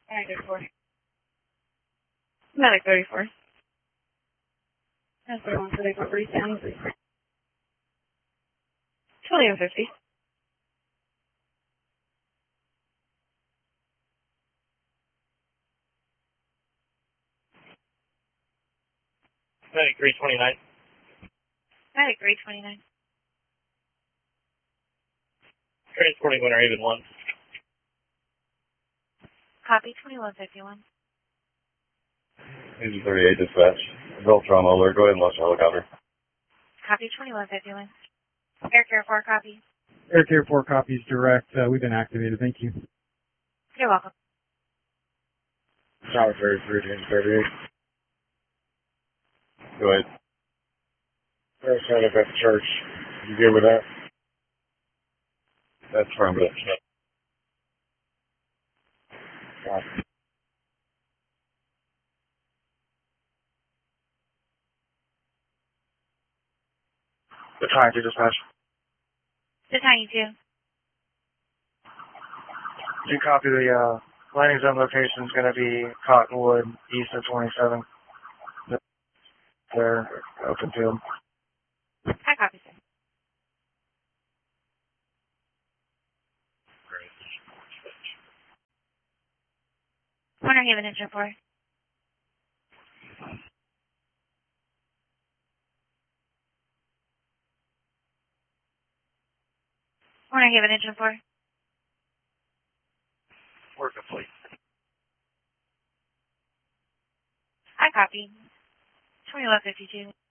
Medic 34. Medic 34. That's 31 for the property sound. 20 and 50. Medic 329. Medic 329. Transporting Winter Haven 1. Copy 2151. Agent 38 dispatch. Adult trauma alert. Go ahead and launch the helicopter. Copy 2151. Air Care 4 copy. Air Care 4 copies direct. We've been activated. Thank you. You're welcome. Tower 33, Agent 38. Go ahead. They're set up at the church. You good with that? That's affirmative. The time to dispatch. The tiny 2. You copy the landing zone location is going to be Cottonwood, east of 27. They're open field. I copy, sir. Winter Haven Engine 4. Winter Haven Engine 4. We're complete. I copy. 2152.